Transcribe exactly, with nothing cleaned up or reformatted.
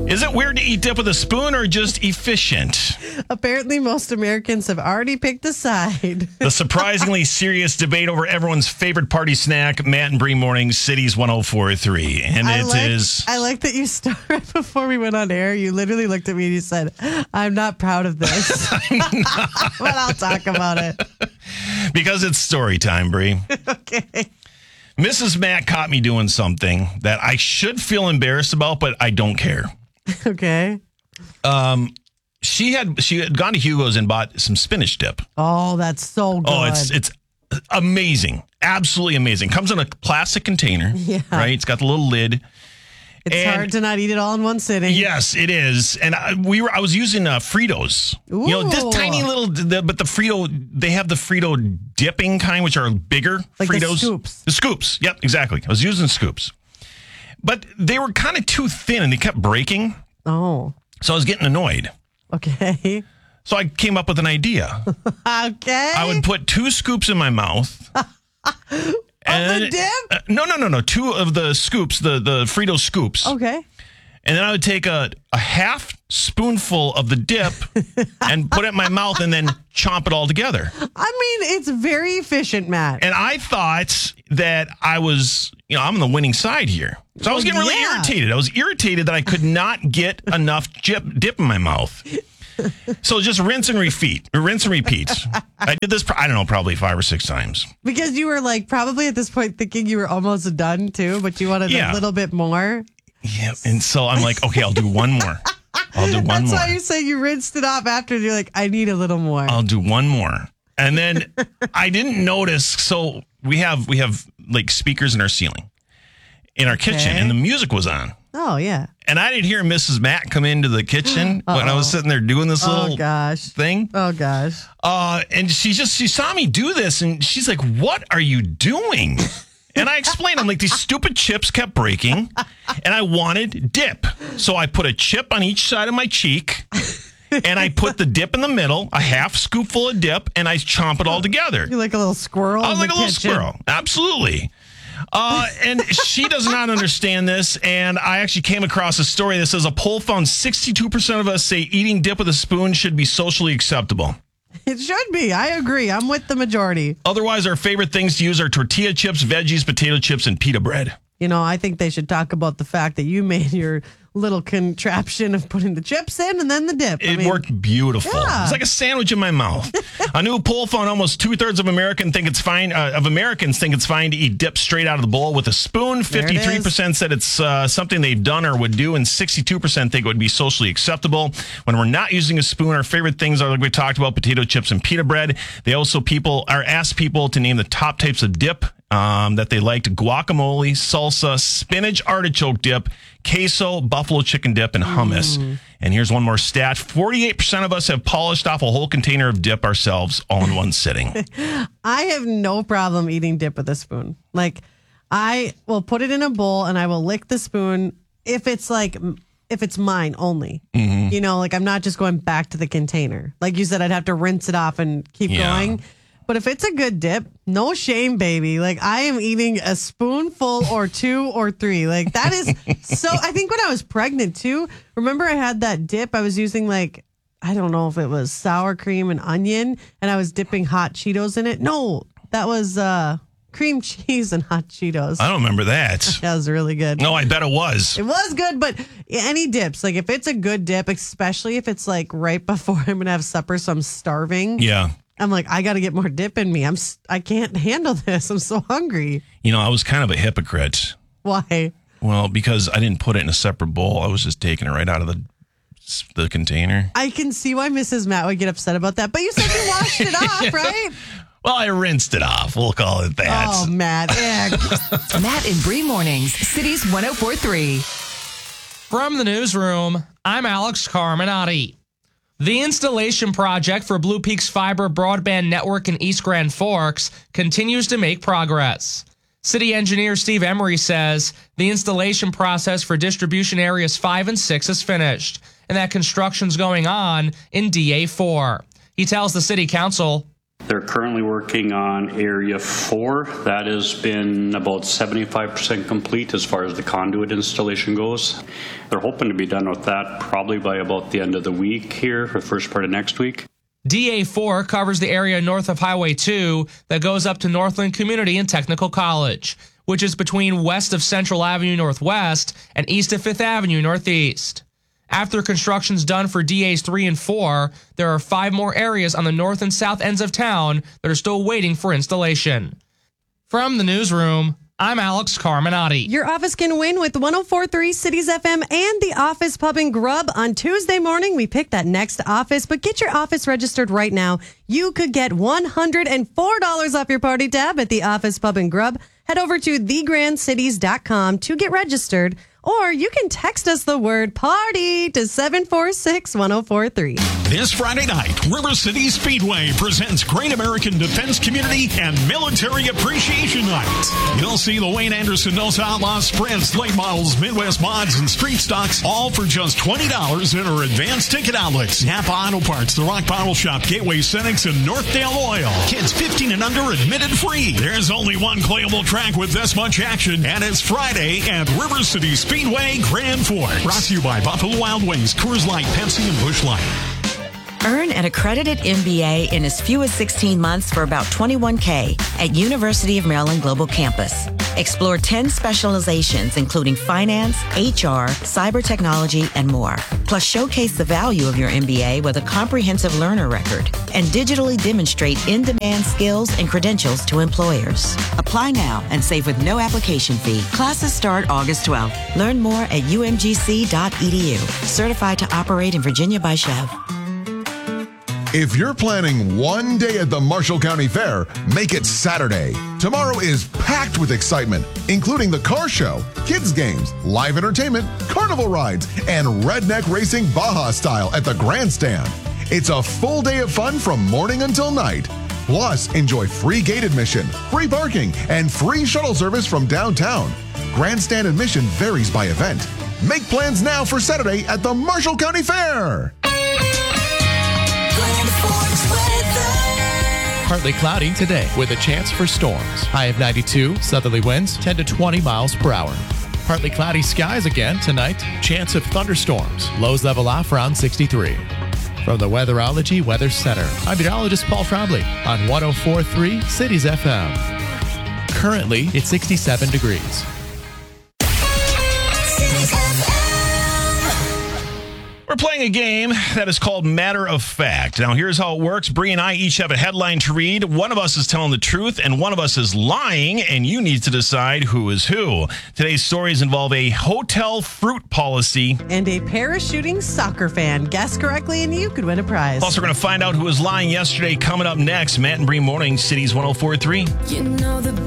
Is it weird to eat dip with a spoon or just efficient? Apparently, most Americans have already picked a side. The surprisingly serious debate over everyone's favorite party snack, Matt and Bree Mornings, Cities one oh four point three. And I it like, is... I like that you started right before we went on air. You literally looked at me and you said, I'm not proud of this. But I'll talk about it. Because it's story time, Bree. Okay. Missus Matt caught me doing something that I should feel embarrassed about, but I don't care. Okay. Um, she had she had gone to Hugo's and bought some spinach dip. Oh, that's so good. Oh, it's it's amazing, absolutely amazing. Comes in a plastic container, Yeah. right? It's got the little lid. It's And- hard to not eat it all in one sitting. Yes, it is. And I, we were I was using uh, Fritos. You know, this Ooh. tiny little, the, but the Frito, they have the Frito dipping kind, which are bigger Like the Fritos. scoops. The scoops. Yep, exactly. I was using scoops. But they were kind of too thin and they kept breaking. Oh, So I was getting annoyed. okay. So I came up with an idea. Okay. I would put two scoops in my mouth. the dip? Uh, no, no, no, no. Two of the scoops, the, the Frito scoops. Okay. And then I would take a, a half spoonful of the dip and put it in my mouth and then chomp it all together. I mean, it's very efficient, Matt. And I thought that I was, you know, I'm on the winning side here. So I was getting really Yeah. irritated. I was irritated that I could not get enough dip, dip in my mouth. So just rinse and repeat, rinse and repeat. I did this, I don't know, probably five or six times. Because you were like probably at this point thinking you were almost done too, but you wanted Yeah. a little bit more. Yeah. And so I'm like, okay, I'll do one more. I'll do one That's more. why you say you rinsed it off after. And you're like, I need a little more. I'll do one more. And then I didn't notice. So we have we have like speakers in our ceiling in our kitchen, Okay. and the music was on. Oh, yeah. And I didn't hear Missus Matt come into the kitchen when I was sitting there doing this Oh, little gosh. thing. Oh, gosh. Uh, and she just she saw me do this, and she's like, "What are you doing?" And I explained, I'm like, these stupid chips kept breaking, and I wanted dip. So I put a chip on each side of my cheek, and I put the dip in the middle, a half scoopful of dip, and I chomp it all together. You're like a little squirrel. I was in like the a little kitchen. squirrel. Absolutely. Uh, and she does not understand this. And I actually came across a story that says a poll found sixty-two percent of us say eating dip with a spoon should be socially acceptable. It should be. I agree. I'm with the majority. Otherwise, our favorite things to use are tortilla chips, veggies, potato chips, and pita bread. You know, I think they should talk about the fact that you made your little contraption of putting the chips in and then the dip. I It mean, worked beautiful. Yeah. It's like a sandwich in my mouth. A new poll found almost two thirds of American think it's fine. Uh, of Americans think it's fine to eat dip straight out of the bowl with a spoon. There it is. Fifty-three percent said it's uh, something they've done or would do, and sixty-two percent think it would be socially acceptable. When we're not using a spoon, our favorite things are like we talked about: potato chips and pita bread. They also people are asked people to name the top types of dip um, that they liked: guacamole, salsa, spinach, artichoke dip, queso, buffalo chicken dip, and hummus. Mm. And here's one more stat. forty-eight percent of us have polished off a whole container of dip ourselves all in one sitting. I have no problem eating dip with a spoon. Like, I will put it in a bowl and I will lick the spoon if it's like, if it's mine only. Mm-hmm. You know, like I'm not just going back to the container. Like you said, I'd have to rinse it off and keep Yeah. going. But if it's a good dip, no shame, baby. Like I am eating a spoonful or two or three. Like that is so. I think when I was pregnant too, remember I had that dip. I was using like, I don't know if it was sour cream and onion, and I was dipping hot Cheetos in it. No, that was uh, cream cheese and hot Cheetos. I don't remember that. That was really good. No, I bet it was. It was good, but any dips, like if it's a good dip, especially if it's like right before I'm going to have supper, so I'm starving. Yeah. I'm like, I got to get more dip in me. I'm, s- I can't handle this. I'm so hungry. You know, I was kind of a hypocrite. Why? Well, because I didn't put it in a separate bowl. I was just taking it right out of the the container. I can see why Missus Matt would get upset about that, but you said you washed it off, right? Well, I rinsed it off. We'll call it that. Oh, Matt. Yeah. Matt and Bree Mornings, Cities one oh four point three. From the newsroom, I'm Alex Carminati. The installation project for Blue Peaks Fiber Broadband Network in East Grand Forks continues to make progress. City engineer Steve Emery says the installation process for distribution areas five and six is finished, and that construction's going on in D A four. He tells the city council, They're currently working on Area four. That has been about seventy-five percent complete as far as the conduit installation goes. They're hoping to be done with that probably by about the end of the week here, or first part of next week. D A four covers the area north of Highway two that goes up to Northland Community and Technical College, which is between west of Central Avenue Northwest and east of Fifth Avenue Northeast. After construction's done for D As three and four, there are five more areas on the north and south ends of town that are still waiting for installation. From the newsroom, I'm Alex Carminati. Your office can win with one oh four point three Cities F M and the Office Pub and Grub. On Tuesday morning, we pick that next office, but get your office registered right now. You could get one hundred four dollars off your party tab at the Office Pub and Grub. Head over to the grand cities dot com to get registered, or you can text us the word party to seven four six, one oh four three. This Friday night, River City Speedway presents Great American Defense Community and Military Appreciation Night. You'll see the Wayne Anderson Nos Outlaws Sprints, late models, Midwest mods, and street stocks, all for just twenty dollars in our advanced ticket outlets. Napa Auto Parts, The Rock Bottle Shop, Gateway Cenex, and Northdale Oil. Kids fifteen and under admitted free. There's only one playable track with this much action, and it's Friday at River City Speedway Grand Forks. Brought to you by Buffalo Wild Wings, Coors Light, Pepsi, and Busch Light. Earn an accredited M B A in as few as sixteen months for about twenty-one thousand dollars at University of Maryland Global Campus. Explore ten specializations, including finance, H R, cyber technology, and more. Plus, showcase the value of your M B A with a comprehensive learner record and digitally demonstrate in-demand skills and credentials to employers. Apply now and save with no application fee. Classes start August twelfth. Learn more at u m g c dot e d u. Certified to operate in Virginia by Chev. If you're planning one day at the Marshall County Fair, make it Saturday. Tomorrow is packed with excitement, including the car show, kids games, live entertainment, carnival rides, and redneck racing Baja style at the grandstand. It's a full day of fun from morning until night. Plus, enjoy free gate admission, free parking, and free shuttle service from downtown. Grandstand admission varies by event. Make plans now for Saturday at the Marshall County Fair. Partly cloudy today with a chance for storms. High of ninety-two, southerly winds ten to twenty miles per hour. Partly cloudy skies again tonight. Chance of thunderstorms. Lows level off around sixty-three. From the Weatherology Weather Center, I'm meteorologist Paul Trombley on one oh four point three Cities F M. Currently, it's sixty-seven degrees. We're playing a game that is called Matter of Fact. Now, here's how it works. Bree and I each have a headline to read. One of us is telling the truth, and one of us is lying, and you need to decide who is who. Today's stories involve a hotel fruit policy. And a parachuting soccer fan. Guess correctly, and you could win a prize. Plus, we're going to find out who was lying yesterday coming up next. Matt and Bree Morning, Cities one oh four point three. You know the